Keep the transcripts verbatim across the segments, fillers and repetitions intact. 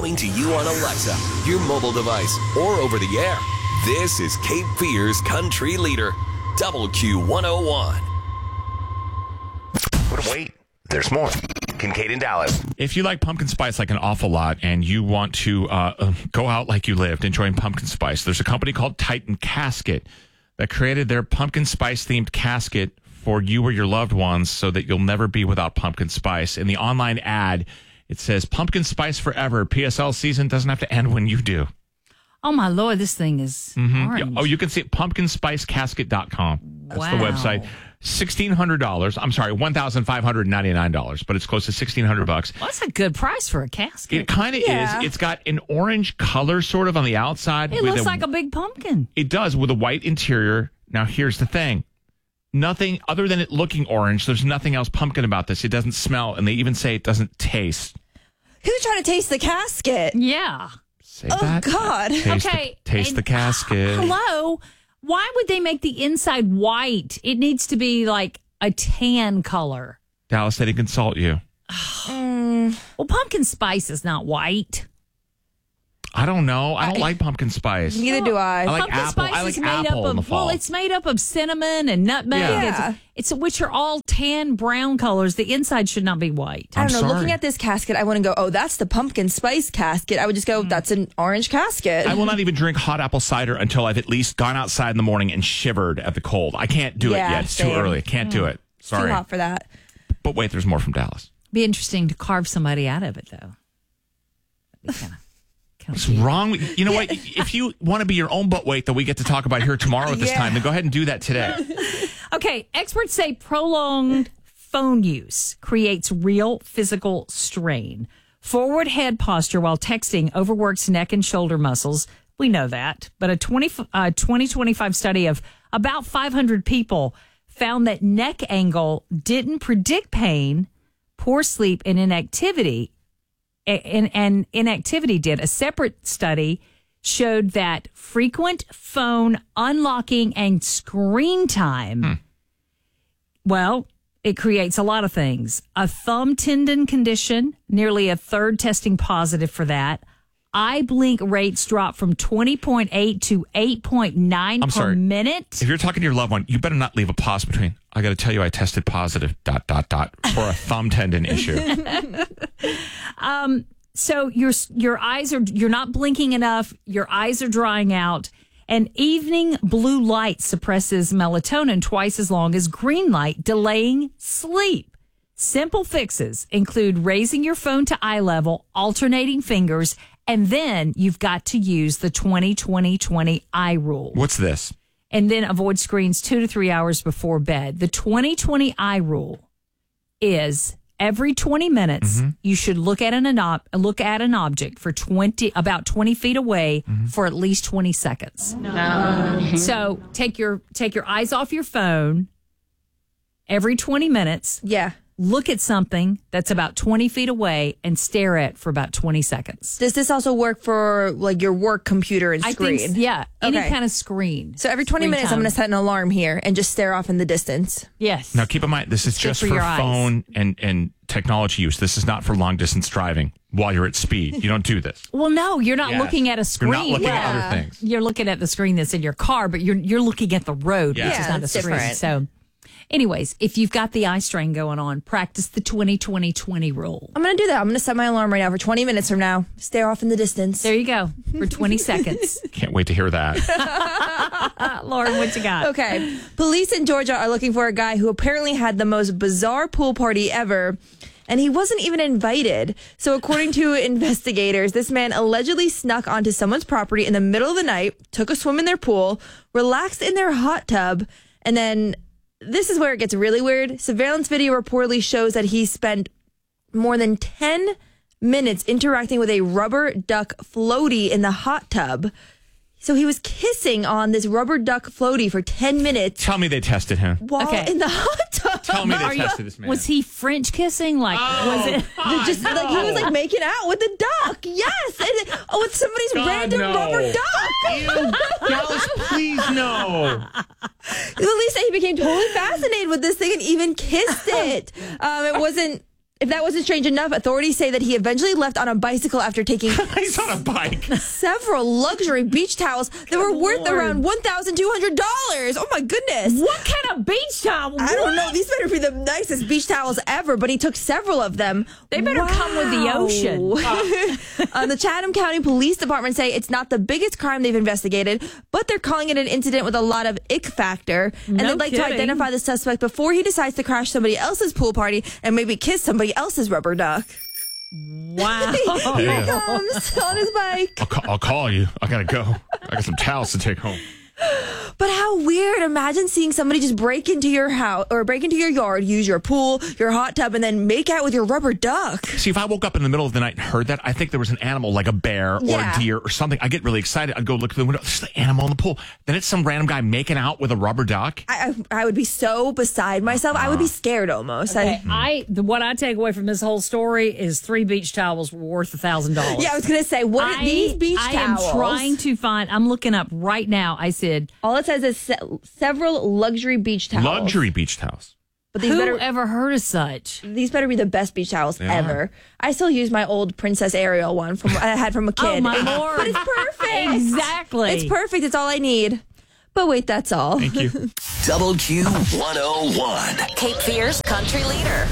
coming to you on Alexa, your mobile device, or over the air. This is Cape Fear's country leader, Double Q one oh one. But wait, there's more. Kincaid and Dallas. If you like pumpkin spice like an awful lot and you want to uh, go out like you lived, enjoying pumpkin spice, there's a company called Titan Casket that created their pumpkin spice themed casket for you or your loved ones so that you'll never be without pumpkin spice. In the online ad, it says pumpkin spice forever. P S L season doesn't have to end when you do. Oh, my Lord, this thing is Mm-hmm. orange. Yeah. Oh, you can see it, pumpkin spice casket dot com. That's Wow. the website. sixteen hundred dollars. I'm sorry, one thousand five hundred ninety-nine dollars, but it's close to sixteen hundred bucks. Well, that's a good price for a casket. It kind of Yeah. is. It's got an orange color sort of on the outside. It with looks like a big pumpkin. It does, with a white interior. Now, here's the thing. Nothing other than it looking orange. There's nothing else pumpkin about this. It doesn't smell, and they even say it doesn't taste. Who's trying to taste the casket? Yeah. Say Oh, that. God. Taste Okay. The, taste and- the casket. Hello? Why would they make the inside white? It needs to be like a tan color. Dallas, they didn't consult you. Well, pumpkin spice is not white. I don't know. I don't like pumpkin spice. Neither do I. I like pumpkin apple. spice I like is made apple up in of the fall. well, it's made up of cinnamon and nutmeg. Yeah. It's, it's which are all tan brown colors. The inside should not be white. I don't I'm know. sorry. Looking at this casket, I wouldn't go, oh, that's the pumpkin spice casket. I would just go, that's an orange casket. I will not even drink hot apple cider until I've at least gone outside in the morning and shivered at the cold. I can't do Yeah, it yet. It's same. too early. I can't do it. Too Sorry. hot for that. But wait, there's more from Dallas. Be interesting to carve somebody out of it, though. Kind of, What's wrong with you? Know what? If you want to be your own butt weight that we get to talk about here tomorrow at this Yeah. time, then go ahead and do that today. Okay, experts say prolonged phone use creates real physical strain. Forward head posture while texting overworks neck and shoulder muscles. We know that. But a twenty, uh, twenty twenty-five study of about five hundred people found that neck angle didn't predict pain, poor sleep, and inactivity. And, and inactivity did. A separate study showed that frequent phone unlocking and screen time, Hmm. well, it creates a lot of things. A thumb tendon condition, nearly a third testing positive for that. Eye blink rates dropped from twenty point eight to eight point nine I'm per sorry. minute. If you're talking to your loved one, you better not leave a pause between. I got to tell you, I tested positive. Dot dot dot for a thumb tendon issue. So your your eyes are you're not blinking enough. Your eyes are drying out, and evening blue light suppresses melatonin twice as long as green light, delaying sleep. Simple fixes include raising your phone to eye level, alternating fingers, and then you've got to use the twenty twenty twenty eye rule. What's this? And then avoid screens two to three hours before bed. The twenty twenty eye rule is every twenty minutes, Mm-hmm. you should look at an ob- look at an object for twenty about twenty feet away Mm-hmm. for at least twenty seconds. No. So take your take your eyes off your phone every twenty minutes. Yeah. Look at something that's about twenty feet away and stare at for about twenty seconds. Does this also work for like your work computer and I screen? think, yeah, any Okay. kind of screen. So every twenty Screen minutes, time. I'm going to set an alarm here and just stare off in the distance. Yes. Now, keep in mind, this is It's good just for for, your eyes. phone and, and technology use. This is not for long distance driving while you're at speed. You don't do this. Well, no, you're not Yes. looking at a You're screen. not looking Yeah. at other things. You're looking at the screen that's in your car, but you're you're looking at the road, Yeah. which Yeah, is not a that's screen. different. So, anyways, if you've got the eye strain going on, practice the twenty twenty twenty rule. I'm going to do that. I'm going to set my alarm right now for twenty minutes from now. Stare off in the distance. There you go for twenty seconds. Can't wait to hear that. Uh, Lauren, what you got? Okay. Police in Georgia are looking for a guy who apparently had the most bizarre pool party ever. And he wasn't even invited. So according to investigators, this man allegedly snuck onto someone's property in the middle of the night, took a swim in their pool, relaxed in their hot tub, and then this is where it gets really weird. Surveillance video reportedly shows that he spent more than ten minutes interacting with a rubber duck floaty in the hot tub. So he was kissing on this rubber duck floaty for ten minutes Tell me they tested him. while Okay. in the hot tub. Tell me they Are you- tested this man. Was he French kissing? Like, was it? God, Just like he was like making out with the duck. Yes. And, oh, with somebody's God, random no. rubber duck. Ew, Dallas, please no. At least he became totally fascinated with this thing and even kissed it. Um, it wasn't If that wasn't strange enough, authorities say that he eventually left on a bicycle after taking He's on a bike. several luxury beach towels that were worth Lord. around one thousand two hundred dollars. Oh my goodness. What kind of beach towel? I don't What? know. These better be the nicest beach towels ever, but he took several of them. They better come with the ocean. uh, the Chatham County Police Department say it's not the biggest crime they've investigated, but they're calling it an incident with a lot of ick factor. And No they'd like kidding. to identify the suspect before he decides to crash somebody else's pool party and maybe kiss somebody else's rubber duck. Wow. Here he comes on his bike. I'll, ca- I'll call you. I gotta go. I got some towels to take home. But how weird. Imagine seeing somebody just break into your house or break into your yard, use your pool, your hot tub, and then make out with your rubber duck. See, if I woke up in the middle of the night and heard that, I think there was an animal like a bear or Yeah. a deer or something. I get really excited. I'd go look through the window. There's the animal in the pool. Then it's some random guy making out with a rubber duck. I, I, I would be so beside myself. I would be scared almost. Okay, I, I the, what I take away from this whole story is three beach towels were worth a thousand dollars. yeah, I was going to say, what are I, these beach I towels? am trying to find. I'm looking up right now. I said, All it says is se- several luxury beach towels. Luxury beach towels. But these who better ever heard of such? these better be the best beach towels They ever. are. I still use my old Princess Ariel one from I had from a kid. Oh my lord! But it's perfect. Exactly. It's perfect. It's all I need. But wait, that's all. Thank you. Double Q one oh one. Cape Fear's country leader.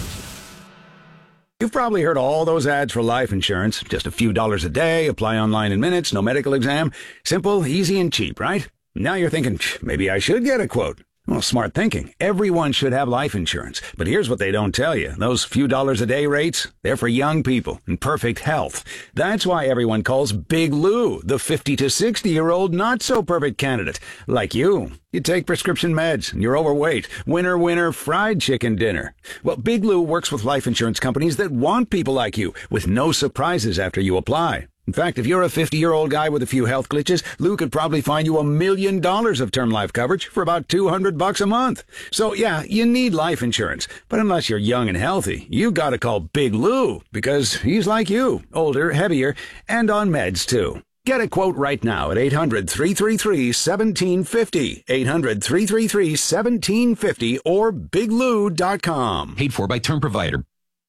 You've probably heard all those ads for life insurance. Just a few dollars a day, apply online in minutes, no medical exam. Simple, easy, and cheap, right? Now you're thinking, maybe I should get a quote. Well, smart thinking. Everyone should have life insurance. But here's what they don't tell you. Those few dollars a day rates, they're for young people in perfect health. That's why everyone calls Big Lou the fifty to sixty-year-old not-so-perfect candidate. Like you. You take prescription meds, and you're overweight. Winner, winner, fried chicken dinner. Well, Big Lou works with life insurance companies that want people like you, with no surprises after you apply. In fact, if you're a fifty-year-old guy with a few health glitches, Lou could probably find you a million dollars of term life coverage for about two hundred bucks a month. So yeah, you need life insurance. But unless you're young and healthy, you gotta call Big Lou, because he's like you, older, heavier, and on meds too. Get a quote right now at eight hundred, three three three, one seven five zero, eight hundred, three three three, one seven five zero, or big lou dot com. Paid for by term provider.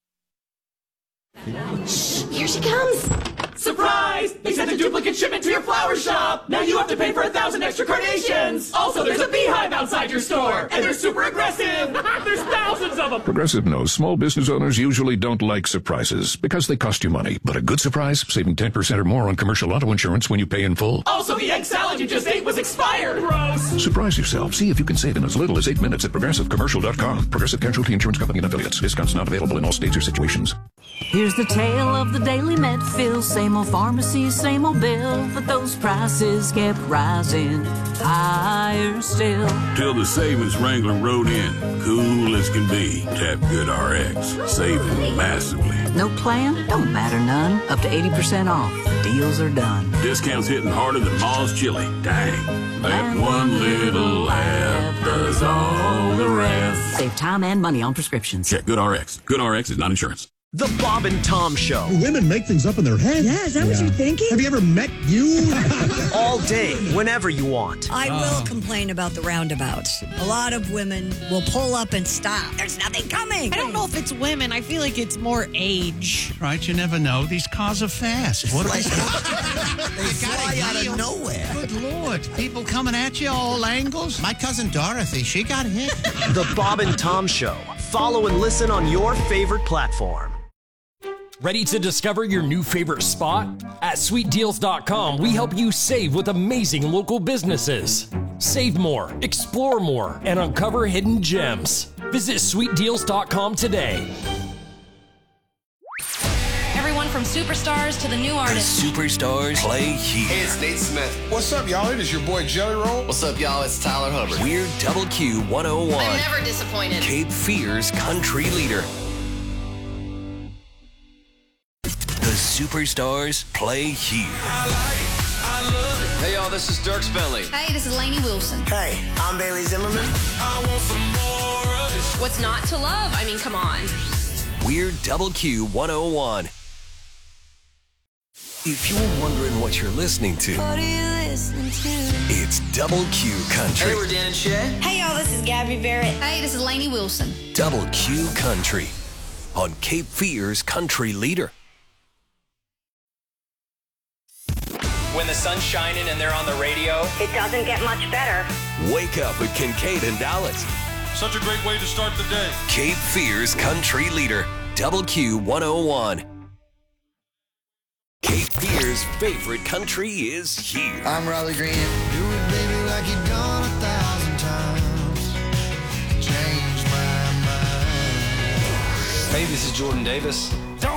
Here she comes. Surprise! They sent a duplicate shipment to your flower shop! Now you have to pay for a thousand extra carnations! Also, there's a beehive outside your store! And they're super aggressive! There's thousands of them! Progressive knows small business owners usually don't like surprises because they cost you money. But a good surprise, saving ten percent or more on commercial auto insurance when you pay in full. Also, the egg salad you just ate was expired! Gross! Surprise yourself. See if you can save in as little as eight minutes at progressive commercial dot com. Progressive Casualty Insurance Company and affiliates. Discounts not available in all states or situations. Here's the tale of the Daily Medfill. Same old pharmacy, same old bill, but those prices kept rising higher still. Till the savings Wrangler rode in. Cool as can be. Tap Good R X. Saving massively. No plan? Don't matter none. Up to eighty percent off. Deals are done. Discounts hitting harder than Ma's chili. Dang. That one little app does all the rest. Save time and money on prescriptions. Check Good R X. Good R X is not insurance. The Bob and Tom Show. Women make things up in their head. Yeah, is that yeah. what you're thinking? Have you ever met you? All day, whenever you want. I oh. will complain about the roundabouts. A lot of women will pull up and stop. There's nothing coming. I don't know if it's women. I feel like it's more age. Right, you never know. These cars are fast. What are they? They fly out of nowhere. Good Lord. People coming at you all angles. My cousin Dorothy, she got hit. The Bob and Tom Show. Follow and listen on your favorite platform. Ready to discover your new favorite spot? At sweet deals dot com, we help you save with amazing local businesses. Save more, explore more, and uncover hidden gems. Visit sweet deals dot com today. Everyone from superstars to the new artists. The superstars play here. Hey, it's Nate Smith. What's up, y'all? It is your boy Jelly Roll. What's up, y'all? It's Tyler Hubbard. We're Double Q one oh one. I'm never disappointed. Cape Fear's country leader. The superstars play here. I like, I love it. Hey, y'all, this is Dirk Bentley. Hey, this is Lainey Wilson. Hey, I'm Bailey Zimmerman. I want some more of this. What's not to love? I mean, come on. We're Double Q one oh one. If you're wondering what you're listening to, what are you listening to? It's Double Q Country. Hey, we're Dan and Shay. Hey, y'all, this is Gabby Barrett. Hey, this is Lainey Wilson. Double Q Country. on Cape Fear's Country Leader. When the sun's shining and they're on the radio, it doesn't get much better. Wake up with Kincaid and Dallas. Such a great way to start the day. Cape Fear's Country Leader, Double Q one oh one. Cape Fear's favorite country is here. I'm Riley Green. Do it, baby, like you've done a thousand times. Change my mind. Hey, this is Jordan Davis. Don't